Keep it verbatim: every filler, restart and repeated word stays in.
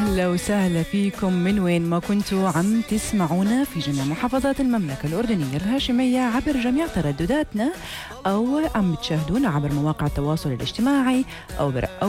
أهلا وسهلا فيكم من وين ما كنتوا عم تسمعونا في جميع محافظات المملكة الأردنية الهاشمية عبر جميع تردداتنا، أو عم تشاهدونا عبر مواقع التواصل الاجتماعي أو